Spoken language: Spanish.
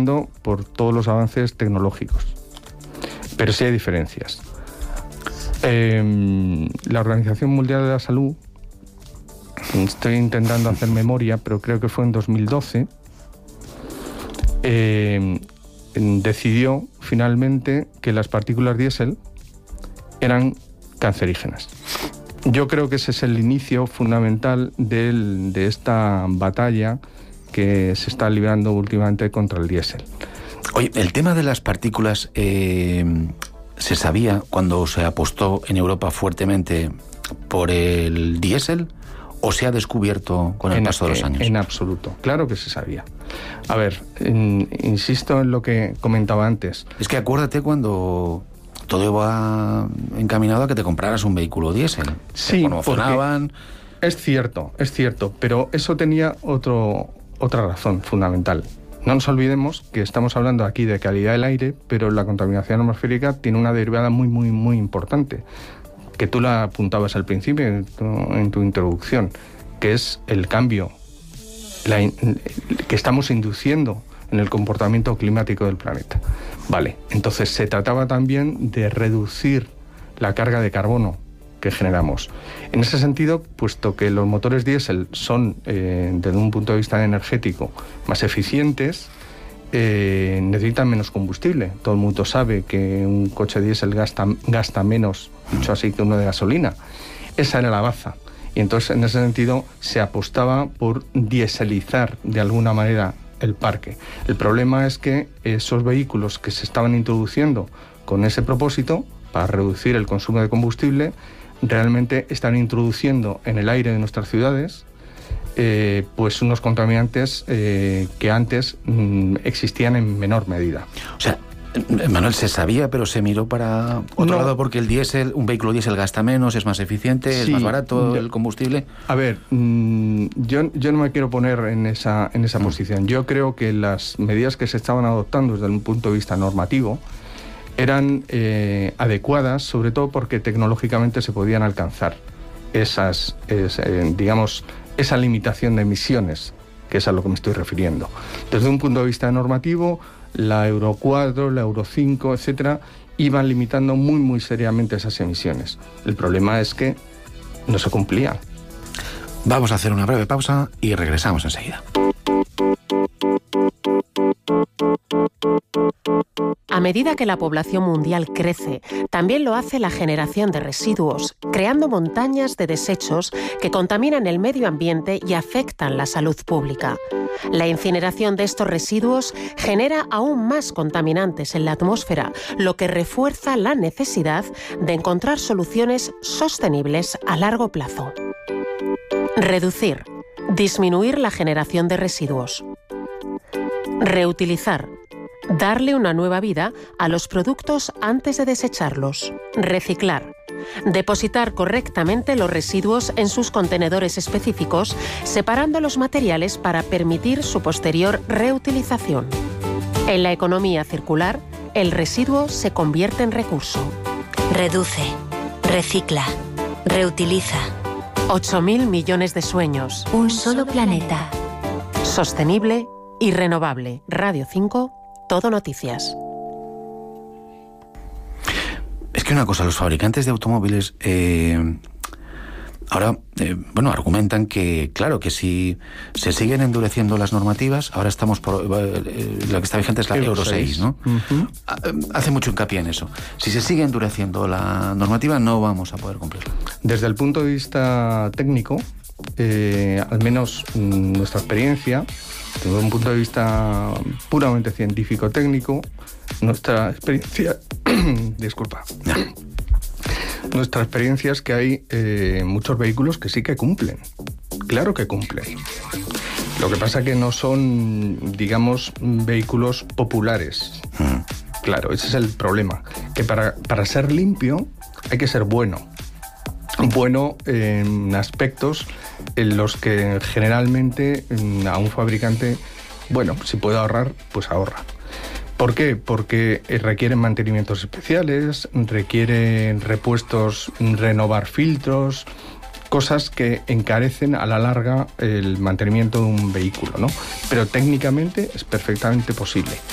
haciendo por todos los avances tecnológicos. Pero sí hay diferencias. La Organización Mundial de la Salud, estoy intentando hacer memoria, pero creo que fue en 2012, decidió finalmente que las partículas diésel eran cancerígenas. Yo creo que ese es el inicio fundamental de esta batalla que se está librando últimamente contra el diésel. Oye, el tema de las partículas se sabía cuando se apostó en Europa fuertemente por el diésel, ¿o se ha descubierto con el paso de los años? En absoluto, claro que se sabía. A ver, insisto en lo que comentaba antes. Es que acuérdate cuando todo iba encaminado a que te compraras un vehículo diésel. Sí, te promocionaban. Es cierto, pero eso tenía otra razón fundamental. No nos olvidemos que estamos hablando aquí de calidad del aire, pero la contaminación atmosférica tiene una derivada muy, muy, muy importante, que tú la apuntabas al principio en tu introducción, que es el cambio que estamos induciendo en el comportamiento climático del planeta. Vale, entonces se trataba también de reducir la carga de carbono que generamos. En ese sentido, puesto que los motores diésel son, desde un punto de vista energético, más eficientes, necesitan menos combustible. Todo el mundo sabe que un coche diésel gasta menos, dicho así, que uno de gasolina. Esa era la baza. Y entonces, en ese sentido, se apostaba por dieselizar de alguna manera el parque. El problema es que esos vehículos que se estaban introduciendo con ese propósito, para reducir el consumo de combustible, realmente están introduciendo en el aire de nuestras ciudades pues unos contaminantes que antes existían en menor medida. O sea, Manuel, se sabía, pero se miró para otro lado porque el diésel, un vehículo diésel gasta menos, es más eficiente, sí, es más barato el combustible. A ver, yo no me quiero poner en esa posición. Yo creo que las medidas que se estaban adoptando desde un punto de vista normativo eran adecuadas, sobre todo porque tecnológicamente se podían alcanzar esa limitación de emisiones, que es a lo que me estoy refiriendo. Desde un punto de vista normativo, la Euro 4, la Euro 5, etcétera, iban limitando muy, muy seriamente esas emisiones. El problema es que no se cumplían. Vamos a hacer una breve pausa y regresamos enseguida. A medida que la población mundial crece, también lo hace la generación de residuos, creando montañas de desechos que contaminan el medio ambiente y afectan la salud pública. La incineración de estos residuos genera aún más contaminantes en la atmósfera, lo que refuerza la necesidad de encontrar soluciones sostenibles a largo plazo. Reducir, disminuir la generación de residuos. Reutilizar. Darle una nueva vida a los productos antes de desecharlos. Reciclar. Depositar correctamente los residuos en sus contenedores específicos, separando los materiales para permitir su posterior reutilización. En la economía circular, el residuo se convierte en recurso. Reduce, recicla, reutiliza. 8.000 millones de sueños. Un solo planeta. Sostenible y renovable. Radio 5. Todo Noticias. Es que una cosa, los fabricantes de automóviles ahora, argumentan que, claro, que si se siguen endureciendo las normativas, ahora estamos por lo que está vigente es la Euro 6, ¿no? Uh-huh. Hace mucho hincapié en eso. Si se sigue endureciendo la normativa, no vamos a poder cumplirla. Desde el punto de vista técnico, al menos nuestra experiencia, desde un punto de vista puramente científico-técnico, nuestra experiencia... Disculpa. No. Nuestra experiencia es que hay muchos vehículos que sí que cumplen. Claro que cumplen. Lo que pasa es que no son, digamos, vehículos populares. Claro, ese es el problema. Que para ser limpio hay que ser bueno. Bueno en aspectos en los que generalmente a un fabricante, si puede ahorrar, pues ahorra. ¿Por qué? Porque requieren mantenimientos especiales, requieren repuestos, renovar filtros, cosas que encarecen a la larga el mantenimiento de un vehículo, ¿no? Pero técnicamente es perfectamente posible.